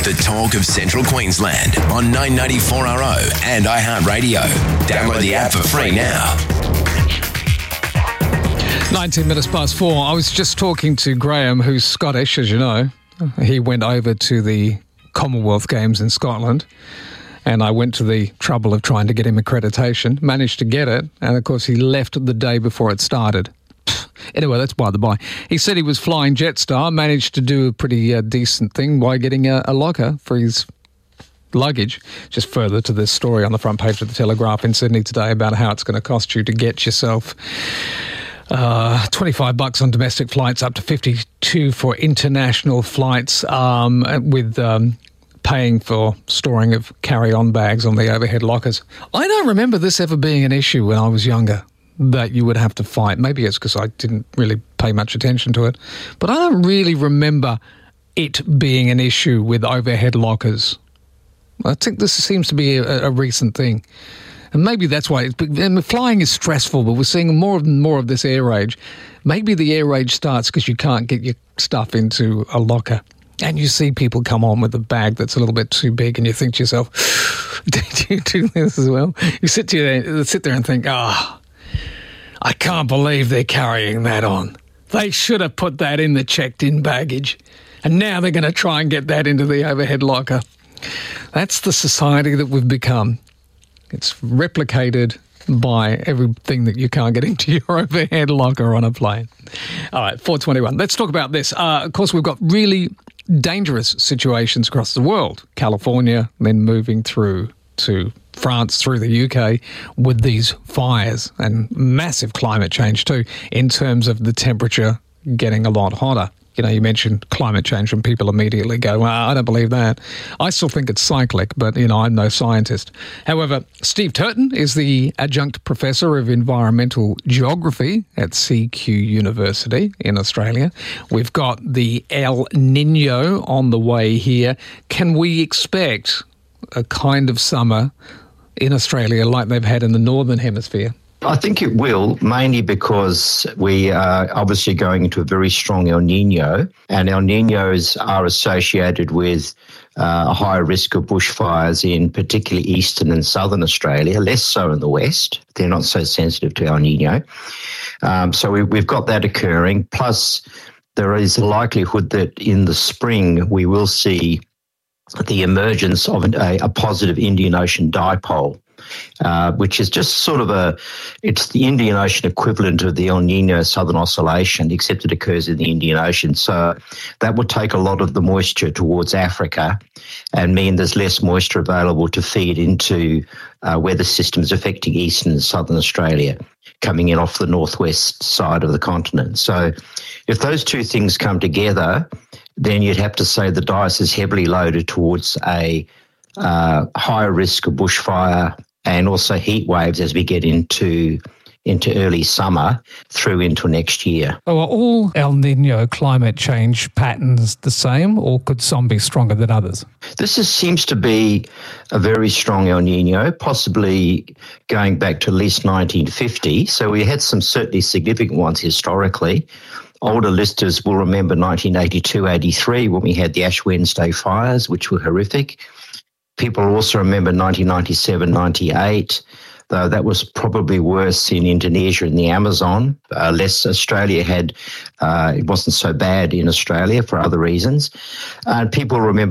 The talk of Central Queensland on 994RO and iHeartRadio. Download the app for free now. 19 minutes past 4. I was just talking to Graham, who's Scottish, as you know. He went over to the Commonwealth Games in Scotland, and I went to the trouble of trying to get him accreditation, managed to get it, and of course he left the day before it started. Anyway, that's by the by. He said he was flying Jetstar, managed to do a pretty decent thing by getting a locker for his luggage. Just further to this story on the front page of the Telegraph in Sydney today about how it's going to cost you to get yourself $25 on domestic flights, up to $52 for international flights, with paying for storing of carry-on bags on the overhead lockers. I don't remember this ever being an issue when I was younger, that you would have to fight. Maybe it's because I didn't really pay much attention to it, but I don't really remember it being an issue with overhead lockers. I think this seems to be a recent thing. And maybe that's why. Flying is stressful, but we're seeing more of this air rage. Maybe the air rage starts because you can't get your stuff into a locker. And you see people come on with a bag that's a little bit too big, and you think to yourself, did you do this as well? You sit there and think, I can't believe they're carrying that on. They should have put that in the checked-in baggage. And now they're going to try and get that into the overhead locker. That's the society that we've become. It's replicated by everything that you can't get into your overhead locker on a plane. All right, 4:21. Let's talk about this. Of course, we've got really dangerous situations across the world. California, then moving through to France, through the UK, with these fires and massive climate change too, in terms of the temperature getting a lot hotter. You know, you mentioned climate change and people immediately go, well, I don't believe that. I still think it's cyclic, but, you know, I'm no scientist. However, Steve Turton is the adjunct professor of environmental geography at CQ University in Australia. We've got the El Nino on the way here. Can we expect a kind of summer in Australia like they've had in the Northern Hemisphere? I think it will, mainly because we are obviously going into a very strong El Nino, and El Ninos are associated with a higher risk of bushfires in particularly eastern and southern Australia, less so in the west. They're not so sensitive to El Nino. So we've got that occurring. Plus, there is a likelihood that in the spring we will see the emergence of a positive Indian Ocean dipole, which is just sort of it's the Indian Ocean equivalent of the El Nino Southern Oscillation, except it occurs in the Indian Ocean. So that would take a lot of the moisture towards Africa and mean there's less moisture available to feed into weather systems affecting eastern and southern Australia, coming in off the northwest side of the continent. So if those two things come together, then you'd have to say the dice is heavily loaded towards a higher risk of bushfire and also heat waves as we get into early summer through into next year. Are all El Nino climate change patterns the same, or could some be stronger than others? Seems to be a very strong El Nino, possibly going back to at least 1950. So we had some certainly significant ones historically. Older listeners will remember 1982-83 when we had the Ash Wednesday fires, which were horrific. People also remember 1997-98, though that was probably worse in Indonesia and the Amazon. Less Australia had, it wasn't so bad in Australia for other reasons. And people remember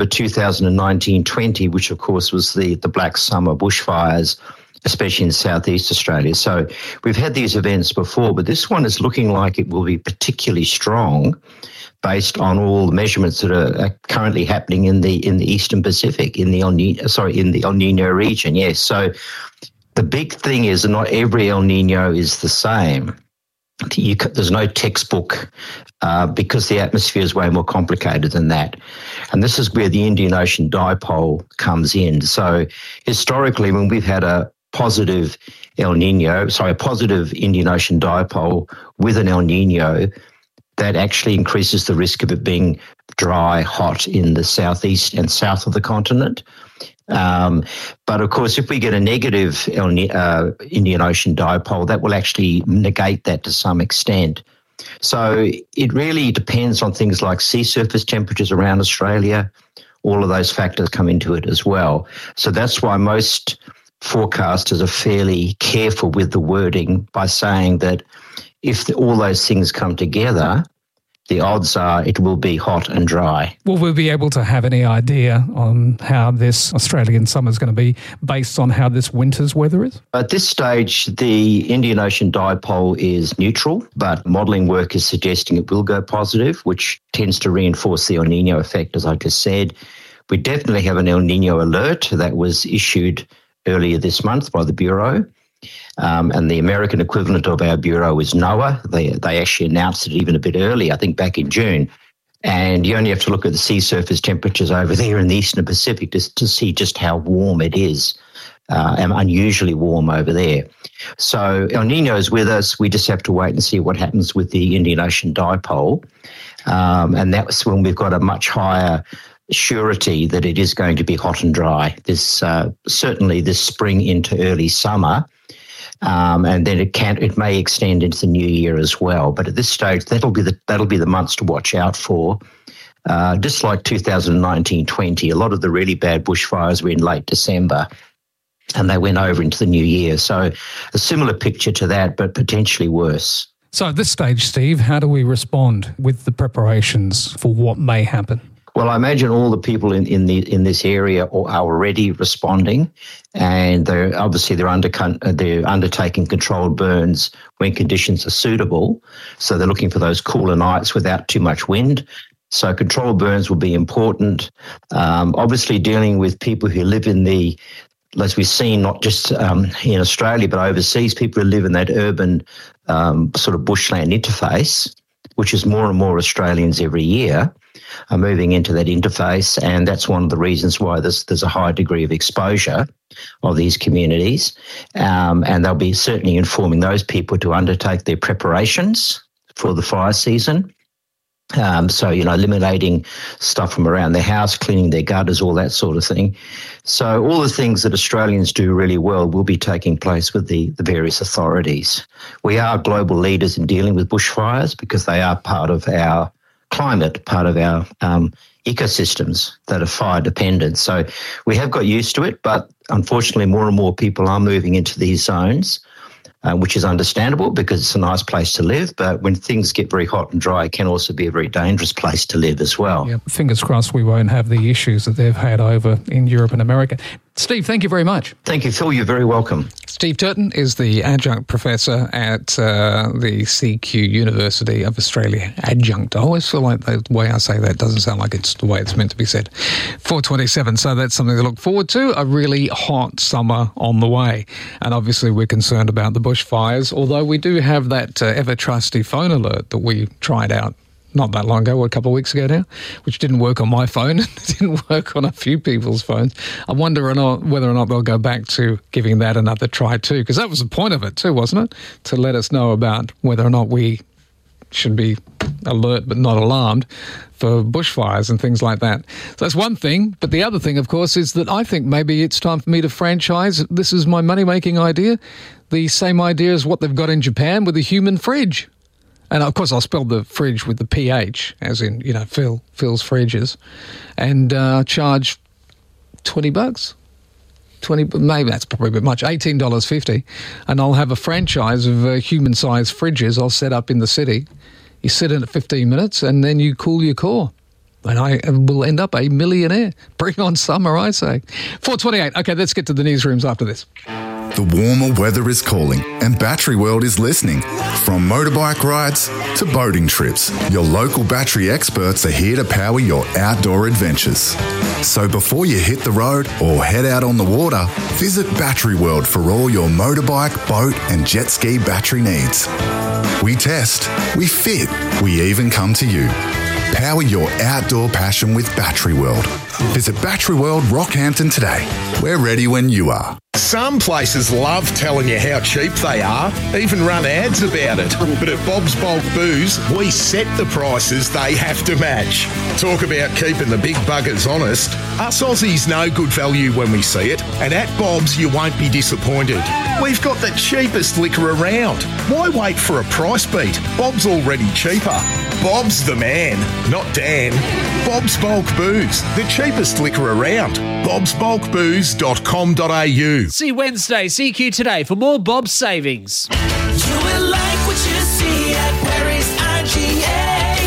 2019-20, which of course was the Black Summer bushfires, especially in southeast Australia. So we've had these events before, but this one is looking like it will be particularly strong based on all the measurements that are currently happening in the Eastern Pacific, in the El Nino region. Yes. So the big thing is that not every El Nino is the same. There's no textbook because the atmosphere is way more complicated than that. And this is where the Indian Ocean dipole comes in. So historically, when we've had a positive Indian Ocean dipole with an El Nino, that actually increases the risk of it being dry, hot in the southeast and south of the continent. But of course, if we get a negative Indian Ocean dipole, that will actually negate that to some extent. So it really depends on things like sea surface temperatures around Australia, all of those factors come into it as well. So that's why most forecasters are fairly careful with the wording by saying that if all those things come together, the odds are it will be hot and dry. Will we be able to have any idea on how this Australian summer is going to be based on how this winter's weather is? At this stage, the Indian Ocean dipole is neutral, but modelling work is suggesting it will go positive, which tends to reinforce the El Nino effect, as I just said. We definitely have an El Nino alert that was issued earlier this month by the Bureau. And the American equivalent of our Bureau is NOAA. They actually announced it even a bit early, I think back in June. And you only have to look at the sea surface temperatures over there in the Eastern Pacific to see just how warm it is, and unusually warm over there. So El Nino is with us. We just have to wait and see what happens with the Indian Ocean dipole. And that's when we've got a much higher surety that it is going to be hot and dry. This certainly this spring into early summer. And then it may extend into the new year as well. But at this stage, that'll be the months to watch out for. Just like 2019-20, a lot of the really bad bushfires were in late December, and they went over into the new year. So a similar picture to that, but potentially worse. So at this stage, Steve, how do we respond with the preparations for what may happen? Well, I imagine all the people in this area are already responding, and they're undertaking controlled burns when conditions are suitable. So they're looking for those cooler nights without too much wind. So controlled burns will be important. Obviously, dealing with people who live in as we've seen, not just in Australia but overseas, people who live in that urban sort of bushland interface, which is more and more Australians every year, are moving into that interface, and that's one of the reasons why there's a high degree of exposure of these communities, and they'll be certainly informing those people to undertake their preparations for the fire season. So, eliminating stuff from around their house, cleaning their gutters, all that sort of thing. So all the things that Australians do really well will be taking place with the various authorities. We are global leaders in dealing with bushfires because they are part of our climate, part of our ecosystems that are fire dependent. So we have got used to it, but unfortunately more and more people are moving into these zones, which is understandable because it's a nice place to live. But when things get very hot and dry, it can also be a very dangerous place to live as well. Yeah, fingers crossed we won't have the issues that they've had over in Europe and America. Steve, thank you very much. Thank you, Phil. You're very welcome. Steve Turton is the adjunct professor at the CQ University of Australia. Adjunct. I always feel like the way I say that doesn't sound like it's the way it's meant to be said. 4:27. So that's something to look forward to. A really hot summer on the way. And obviously we're concerned about the bushfires, although we do have that ever-trusty phone alert that we tried out not that long ago, a couple of weeks ago now, which didn't work on my phone. It didn't work on a few people's phones. I wonder whether or not they'll go back to giving that another try too, because that was the point of it too, wasn't it? To let us know about whether or not we should be alert but not alarmed for bushfires and things like that. So that's one thing. But the other thing, of course, is that I think maybe it's time for me to franchise. This is my money-making idea. The same idea as what they've got in Japan with the human fridge. And, of course, I'll spell the fridge with the PH, as in, Phil's fridges, and charge $20. Maybe that's probably a bit much, $18.50. And I'll have a franchise of human-sized fridges I'll set up in the city. You sit in it 15 minutes, and then you cool your core. And I will end up a millionaire. Bring on summer, I say. 4:28. Okay, let's get to the newsrooms after this. The warmer weather is calling, and Battery World is listening. From motorbike rides to boating trips, your local battery experts are here to power your outdoor adventures. So before you hit the road or head out on the water, visit Battery World for all your motorbike, boat and jet ski battery needs. We test, we fit, we even come to you. Power your outdoor passion with Battery World. Visit Battery World Rockhampton today. We're ready when you are. Some places love telling you how cheap they are, even run ads about it. But at Bob's Bulk Booze, we set the prices they have to match. Talk about keeping the big buggers honest. Us Aussies know good value when we see it, and at Bob's you won't be disappointed. We've got the cheapest liquor around. Why wait for a price beat? Bob's already cheaper. Bob's the man, not Dan. Bob's Bulk Booze, the cheapest liquor around. bobsbulkbooze.com.au. See Wednesday, CQ Today for more Bob's savings. You will like what you see at Perry's IGA.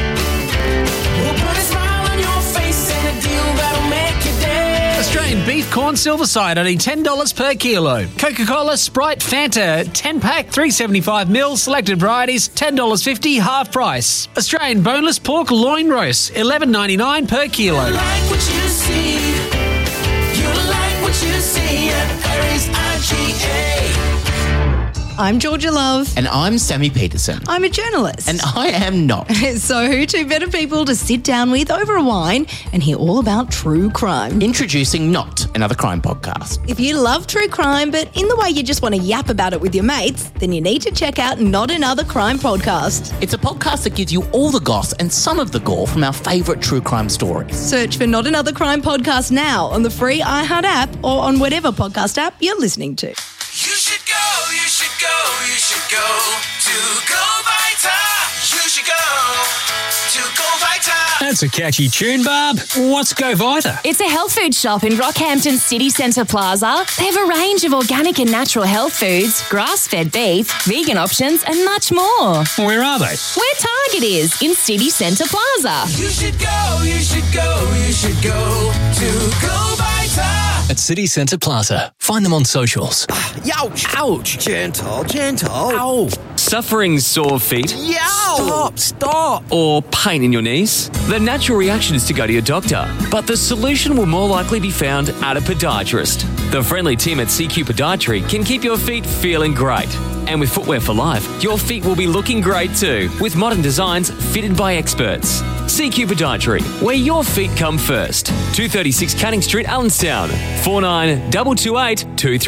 We'll put a smile on your face and a deal that'll make your day. Australian beef corn silver side only $10 per kilo. Coca-Cola, Sprite, Fanta 10-pack 375ml selected varieties $10.50 half price. Australian boneless pork loin roast $11.99 per kilo. You like what you see. You like what you see at Perry's IGA. I'm Georgia Love. And I'm Sammy Peterson. I'm a journalist. And I am not. So who two better people to sit down with over a wine and hear all about true crime? Introducing Not, another crime podcast. If you love true crime, but in the way you just want to yap about it with your mates, then you need to check out Not Another Crime Podcast. It's a podcast that gives you all the goss and some of the gore from our favourite true crime stories. Search for Not Another Crime Podcast now on the free iHeart app or on whatever podcast app you're listening to. You should go, you should go, you should go to Go Vita. You should go to Go Vita. That's a catchy tune, Barb. What's Go Vita? It's a health food shop in Rockhampton City Centre Plaza. They have a range of organic and natural health foods, grass-fed beef, vegan options and much more. Where are they? Where Target is, in City Centre Plaza. You should go, you should go, you should go to Go Vita. At City Centre Plaza. Find them on socials. Ouch! Ouch! Gentle, gentle. Ow! Suffering sore feet? Yow! Stop! Or pain in your knees? The natural reaction is to go to your doctor, but the solution will more likely be found at a podiatrist. The friendly team at CQ Podiatry can keep your feet feeling great. And with Footwear for Life, your feet will be looking great too, with modern designs fitted by experts. CQ Podiatry, where your feet come first. 236 Canning Street, Allenstown. 49228230.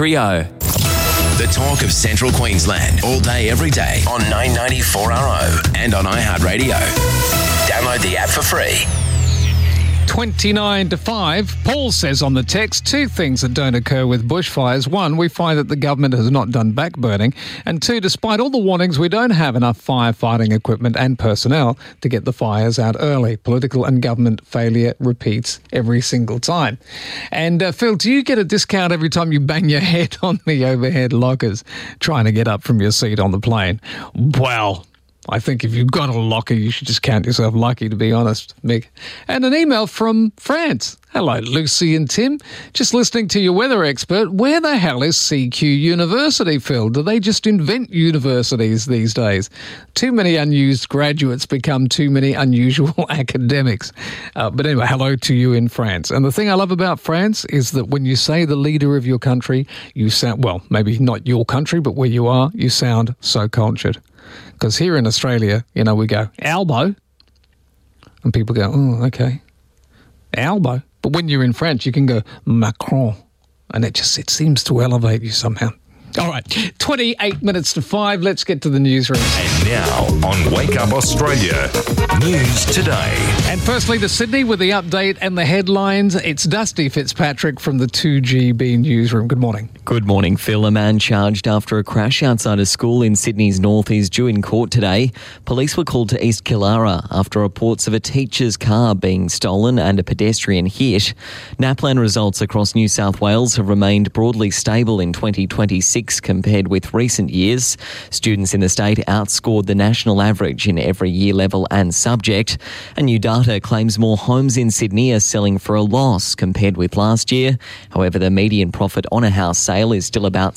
The talk of Central Queensland, all day, every day on 994RO and on iHeartRadio. Download the app for free. 29 to 5. Paul says on the text, two things that don't occur with bushfires. One, we find that the government has not done backburning. And two, despite all the warnings, we don't have enough firefighting equipment and personnel to get the fires out early. Political and government failure repeats every single time. And Phil, do you get a discount every time you bang your head on the overhead lockers trying to get up from your seat on the plane? Well, I think if you've got a locker, you should just count yourself lucky, to be honest, Mick. And an email from France. Hello, Lucy and Tim. Just listening to your weather expert. Where the hell is CQ University, Phil? Do they just invent universities these days? Too many unused graduates become too many unusual academics. But anyway, hello to you in France. And the thing I love about France is that when you say the leader of your country, you sound, well, maybe not your country, but where you are, you sound so cultured. Because here in Australia, you know, we go, Albo. And people go, oh, okay. Albo. But when you're in France, you can go, Macron. And it seems to elevate you somehow. All right, 28 minutes to 5. Let's get to the newsroom. And now on Wake Up Australia, News Today. And firstly to Sydney with the update and the headlines. It's Dusty Fitzpatrick from the 2GB newsroom. Good morning. Good morning, Phil. A man charged after a crash outside a school in Sydney's north is due in court today. Police were called to East Killara after reports of a teacher's car being stolen and a pedestrian hit. NAPLAN results across New South Wales have remained broadly stable in 2026 compared with recent years. Students in the state outscored the national average in every year level and subject. And new data claims more homes in Sydney are selling for a loss compared with last year. However, the median profit on a house sale is still about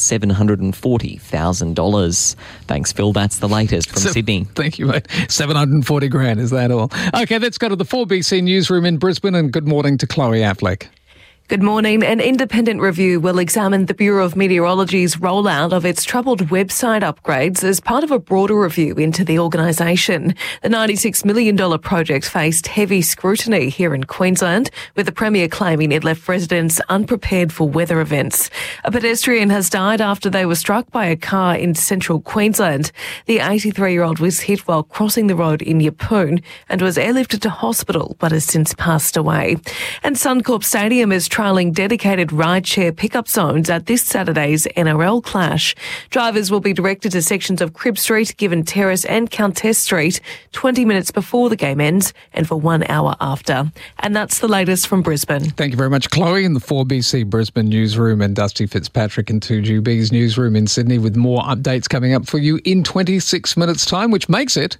$740,000. Thanks, Phil. That's the latest from Sydney. Thank you, mate. 740 grand, is that all? Okay, let's go to the 4BC newsroom in Brisbane, and good morning to Chloe Affleck. Good morning. An independent review will examine the Bureau of Meteorology's rollout of its troubled website upgrades as part of a broader review into the organisation. The $96 million project faced heavy scrutiny here in Queensland, with the Premier claiming it left residents unprepared for weather events. A pedestrian has died after they were struck by a car in central Queensland. The 83-year-old was hit while crossing the road in Yeppoon and was airlifted to hospital but has since passed away. And Suncorp Stadium is trialling dedicated rideshare pickup zones at this Saturday's NRL clash. Drivers will be directed to sections of Cribb Street, Given Terrace and Countess Street 20 minutes before the game ends and for 1 hour after. And that's the latest from Brisbane. Thank you very much, Chloe, in the 4BC Brisbane newsroom, and Dusty Fitzpatrick in 2GB's newsroom in Sydney with more updates coming up for you in 26 minutes' time, which makes it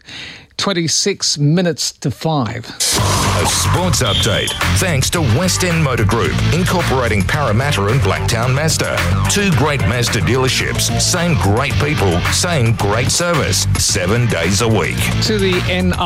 26 minutes to 5. A sports update thanks to West End Motor Group, incorporating Parramatta and Blacktown Mazda. 2 great Mazda dealerships, same great people, same great service, 7 days a week. To the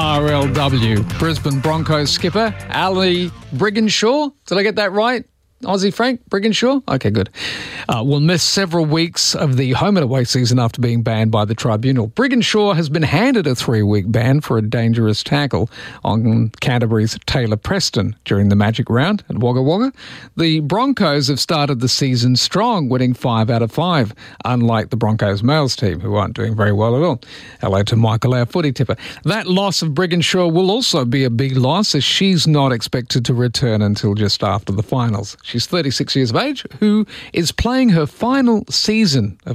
NRLW, Brisbane Broncos skipper Ali Brigginshaw. Did I get that right? Aussie Frank Brigginshaw? Okay, good. Will miss several weeks of the home and away season after being banned by the tribunal. Brigginshaw has been handed a 3-week ban for a dangerous tackle on Canterbury's Taylor Preston during the Magic Round at Wagga Wagga. The Broncos have started the season strong, winning 5 out of 5, unlike the Broncos males team, who aren't doing very well at all. Hello to Michael, our footy tipper. That loss of Brigginshaw will also be a big loss, as she's not expected to return until just after the finals. She's 36 years of age, who is playing her final season of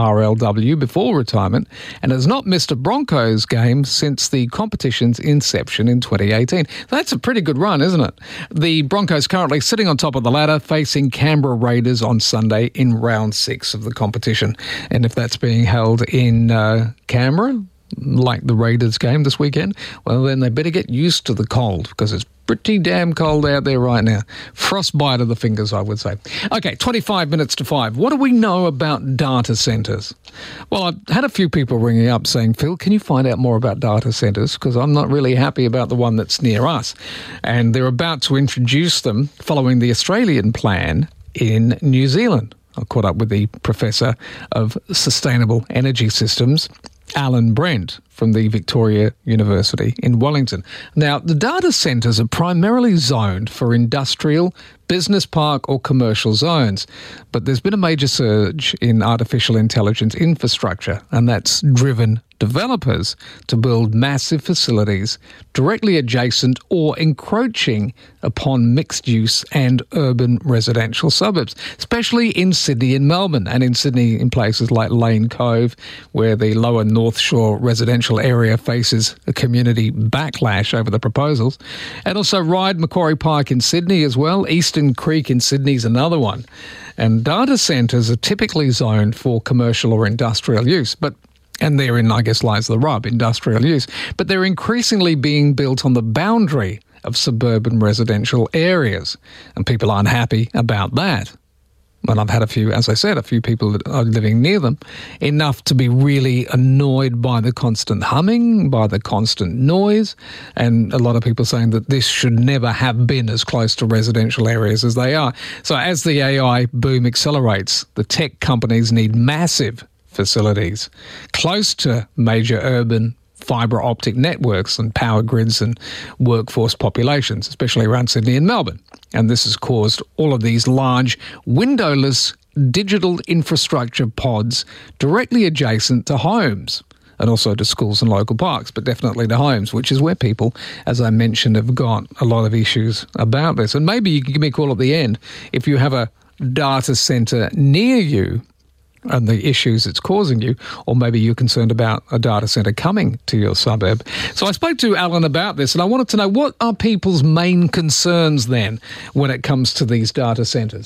NRLW before retirement and has not missed a Broncos game since the competition's inception in 2018. That's a pretty good run, isn't it? The Broncos currently sitting on top of the ladder, facing Canberra Raiders on Sunday in round 6 of the competition. And if that's being held in Canberra, like the Raiders game this weekend, well, then they better get used to the cold, because it's pretty damn cold out there right now. Frostbite of the fingers, I would say. Okay, 25 minutes to 5. What do we know about data centres? Well, I've had a few people ringing up saying, Phil, can you find out more about data centres? Because I'm not really happy about the one that's near us. And they're about to introduce them following the Australian plan in New Zealand. I caught up with the Professor of Sustainable Energy Systems, Alan Brent, from the Victoria University in Wellington. Now, the data centres are primarily zoned for industrial, business park or commercial zones, but there's been a major surge in artificial intelligence infrastructure, and that's driven developers to build massive facilities directly adjacent or encroaching upon mixed-use and urban residential suburbs, especially in Sydney and Melbourne, and in Sydney in places like Lane Cove, where the lower North Shore residential area faces a community backlash over the proposals, and also Ryde Macquarie Park in Sydney as well. Eastern Creek in Sydney is another one. And data centres are typically zoned for commercial or industrial use, and therein, I guess, lies the rub, industrial use. But they're increasingly being built on the boundary of suburban residential areas, and people aren't happy about that. And I've had a few people that are living near them, enough to be really annoyed by the constant humming, by the constant noise, and a lot of people saying that this should never have been as close to residential areas as they are. So as the AI boom accelerates, the tech companies need massive facilities close to major urban fibre optic networks and power grids and workforce populations, especially around Sydney and Melbourne. And this has caused all of these large windowless digital infrastructure pods directly adjacent to homes, and also to schools and local parks, but definitely to homes, which is where people, as I mentioned, have got a lot of issues about this. And maybe you can give me a call at the end if you have a data centre near you and the issues it's causing you, or maybe you're concerned about a data centre coming to your suburb. So I spoke to Alan about this, and I wanted to know, what are people's main concerns then when it comes to these data centres?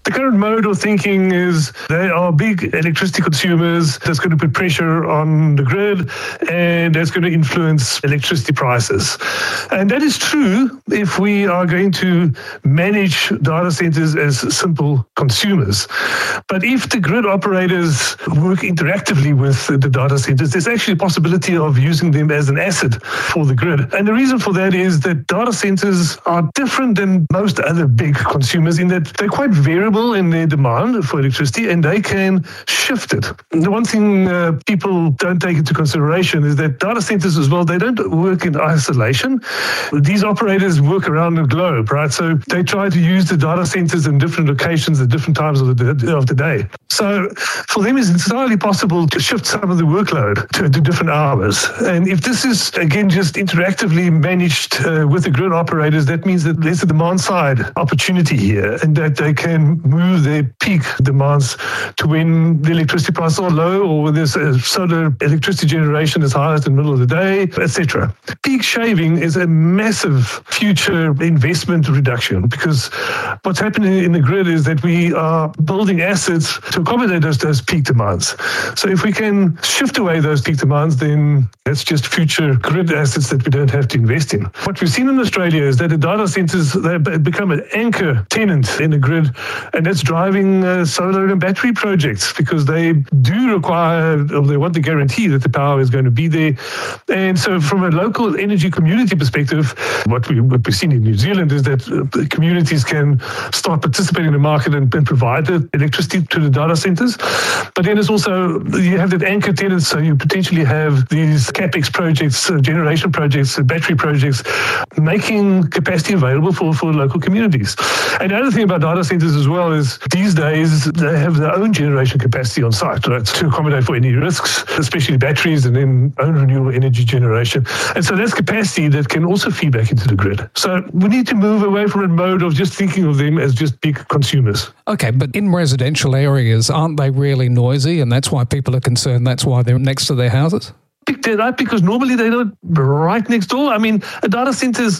The current mode of thinking is they are big electricity consumers. That's going to put pressure on the grid, and that's going to influence electricity prices. And that is true if we are going to manage data centers as simple consumers. But if the grid operators work interactively with the data centers, there's actually a possibility of using them as an asset for the grid. And the reason for that is that data centers are different than most other big consumers in that they're quite variable in their demand for electricity, and they can shift it. The one thing people don't take into consideration is that data centers as well, they don't work in isolation. These operators work around the globe, right? So they try to use the data centers in different locations at different times of the day. So for them, it's entirely possible to shift some of the workload to different hours. And if this is, again, just interactively managed with the grid operators, that means that there's a demand side opportunity here, and that they can move their peak demands to when the electricity prices are low, or when there's solar electricity generation is highest in the middle of the day, etc. Peak shaving is a massive future investment reduction, because what's happening in the grid is that we are building assets to accommodate those peak demands. So if we can shift away those peak demands, then that's just future grid assets that we don't have to invest in. What we've seen in Australia is that the data centers, they become an anchor tenant in the grid, and that's driving solar and battery projects, because they do require, or they want the guarantee that the power is going to be there. And so from a local energy community perspective, what we've seen in New Zealand is that communities can start participating in the market and provide the electricity to the data centers. But then it's also, you have that anchor tenant, so you potentially have these CapEx projects, generation projects, battery projects, making capacity available for local communities. And the other thing about data centers as well is these days they have their own generation capacity on site, right, to accommodate for any risks, especially batteries, and then own renewable energy generation. And so that's capacity that can also feed back into the grid. So we need to move away from a mode of just thinking of them as just big consumers. Okay, but in residential areas, aren't they really noisy, and that's why people are concerned? That's why they're next to their houses? Picked that up because normally they're not right next door. I mean, a data centers,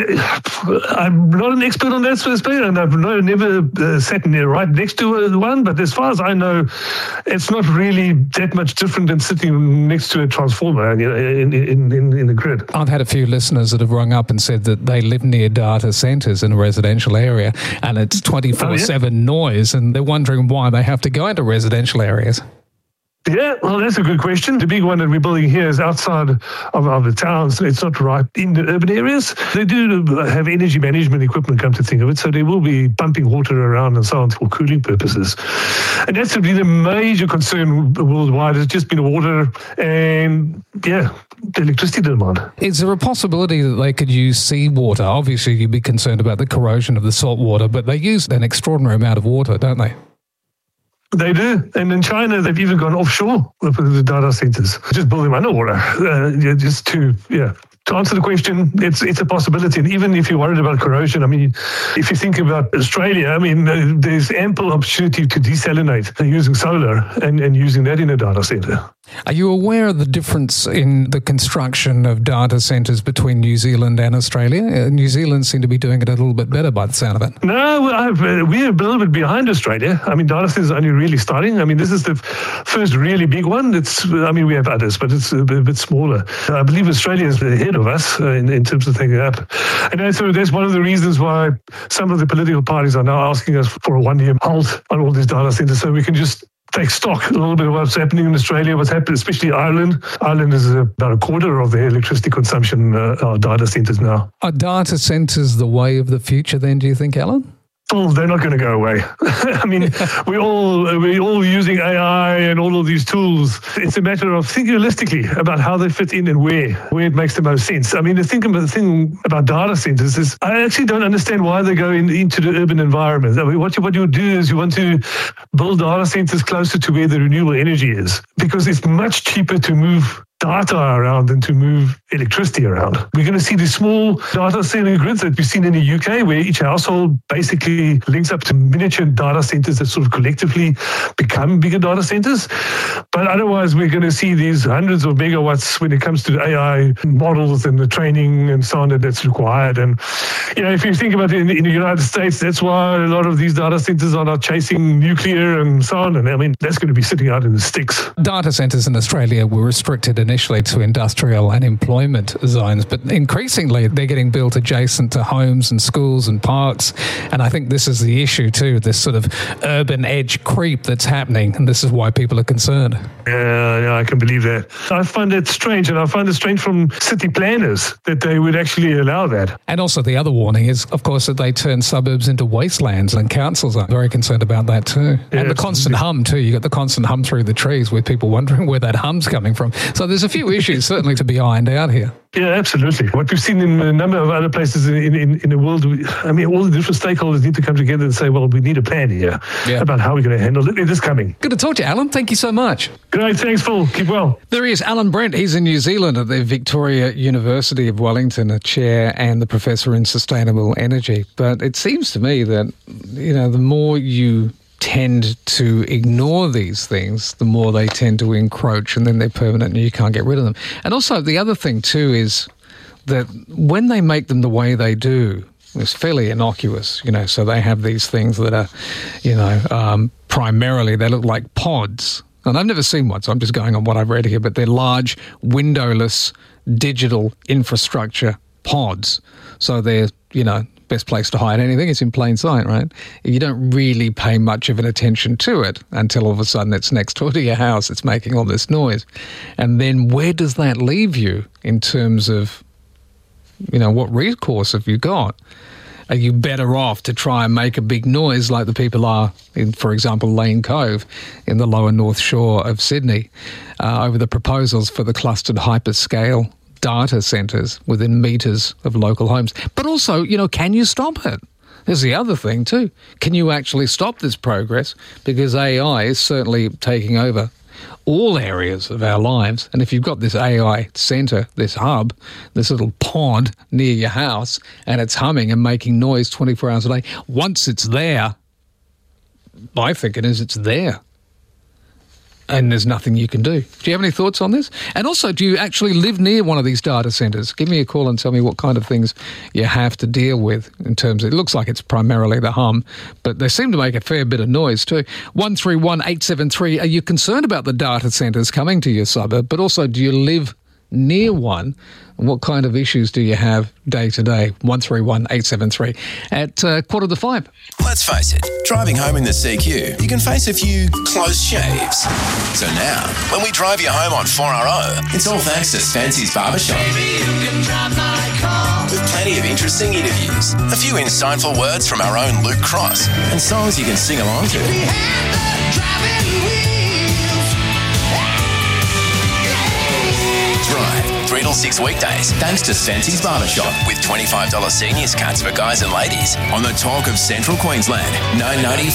I'm not an expert on that sort of space, and I've never sat near right next to one, but as far as I know, it's not really that much different than sitting next to a transformer in the grid. I've had a few listeners that have rung up and said that they live near data centers in a residential area, and it's 24/7 noise, and they're wondering why they have to go into residential areas. Yeah, well, that's a good question. The big one that we're building here is outside of the towns. It's not right in the urban areas. They do have energy management equipment, come to think of it, so they will be pumping water around and so on for cooling purposes. And that's been a major concern worldwide. It's just been water and, the electricity demand. Is there a possibility that they could use seawater? Obviously, you'd be concerned about the corrosion of the salt water, but they use an extraordinary amount of water, don't they? They do. And in China, they've even gone offshore with the data centers, just build them underwater, To answer the question, it's a possibility. And even if you're worried about corrosion, I mean, if you think about Australia, I mean, there's ample opportunity to desalinate using solar and using that in a data center. Are you aware of the difference in the construction of data centres between New Zealand and Australia? New Zealand seem to be doing it a little bit better by the sound of it. No, we're a little bit behind Australia. I mean, data centres are only really starting. I mean, this is the first really big one. We have others, but it's a bit smaller. I believe Australia is ahead of us in terms of taking it up. And so that's one of the reasons why some of the political parties are now asking us for a 1-year halt on all these data centres, so we can just take stock a little bit of what's happening in Australia, what's happening, especially Ireland. Ireland is about a quarter of their electricity consumption are data centres now. Are data centres the way of the future then, do you think, Alan? Well, they're not going to go away. I mean, we're all using AI and all of these tools. It's a matter of thinking holistically about how they fit in and where it makes the most sense. I mean, the thing about data centers is I actually don't understand why they go into the urban environment. I mean, what you do is you want to build data centers closer to where the renewable energy is, because it's much cheaper to move data around than to move electricity around. We're going to see these small data center grids that we've seen in the UK, where each household basically links up to miniature data centers that sort of collectively become bigger data centers. But otherwise, we're going to see these hundreds of megawatts when it comes to the AI models and the training and so on that's required. And, if you think about it in the United States, that's why a lot of these data centers are not chasing nuclear and so on. And I mean, that's going to be sitting out in the sticks. Data centres in Australia were restricted initially to industrial and employment zones, but increasingly they're getting built adjacent to homes and schools and parks. And I think this is the issue too, this sort of urban edge creep that's happening. And this is why people are concerned. Yeah, I can believe that. I find that strange, and I find it strange from city planners that they would actually allow that. And also the other warning is, of course, that they turn suburbs into wastelands, and councils are very concerned about that too. Yeah, and the constant hum too. You got the constant hum through the trees with people wondering where that hum's coming from. So there's a few issues certainly to be ironed out here. Yeah, absolutely. What we've seen in a number of other places in the world, I mean, all the different stakeholders need to come together and say, well, we need a plan here about how we're going to handle it. It is coming. Good to talk to you, Alan. Thank you so much. Great. Thanks, Phil. Keep well. There he is, Alan Brent. He's in New Zealand at the Victoria University of Wellington, a chair and the professor in sustainable energy. But it seems to me that, the more you tend to ignore these things, the more they tend to encroach, and then they're permanent and you can't get rid of them. And also the other thing too is that when they make them the way they do, it's fairly innocuous, so they have these things that are, primarily they look like pods. And I've never seen one, so I'm just going on what I've read here, but they're large, windowless, digital infrastructure pods. So they're, best place to hide anything is in plain sight, right? You don't really pay much of an attention to it until all of a sudden it's next door to your house, it's making all this noise. And then where does that leave you in terms of, what recourse have you got? Are you better off to try and make a big noise like the people are in, for example, Lane Cove in the lower North Shore of Sydney over the proposals for the clustered hyperscale data centres within metres of local homes? But also, can you stop it? There's the other thing too. Can you actually stop this progress? Because AI is certainly taking over all areas of our lives. And if you've got this AI centre, this hub, this little pod near your house, and it's humming and making noise 24 hours a day, once it's there, my thinking is it's there. And there's nothing you can do. Do you have any thoughts on this? And also, do you actually live near one of these data centres? Give me a call and tell me what kind of things you have to deal with in terms of, it looks like it's primarily the hum, but they seem to make a fair bit of noise too. 131873, are you concerned about the data centres coming to your suburb? But also, do you live near one? And what kind of issues do you have day to day? 131873 at 4:45. Let's face it, driving home in the CQ, you can face a few close shaves. So now, when we drive you home on 4RO, it's all thanks to Fancy's Barbershop. With plenty of interesting interviews, a few insightful words from our own Luke Cross, and songs you can sing along to. Drive 3 till 6 weekdays thanks to Fancy's Barbershop with $25 seniors cuts for guys and ladies on the talk of Central Queensland, 990